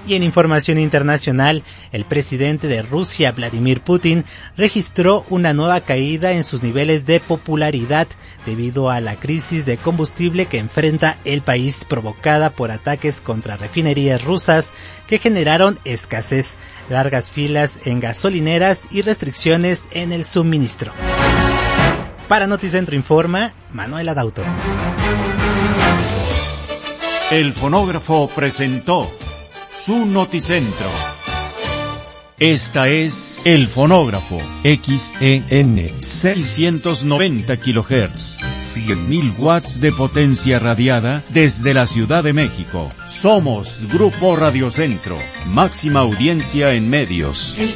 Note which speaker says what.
Speaker 1: Y en información internacional, el presidente de Rusia, Vladimir Putin, registró una nueva caída en sus niveles de popularidad debido a la crisis de combustible que enfrenta el país provocada por ataques contra refinerías rusas que generaron escasez, largas filas en gasolineras y restricciones en el suministro. Para Noticentro Informa, Manuel Adauto.
Speaker 2: El fonógrafo presentó su Noticentro. Esta es El Fonógrafo, XEN 690 kHz, 100.000 watts de potencia radiada desde la Ciudad de México. Somos Grupo Radio Centro, máxima audiencia en medios.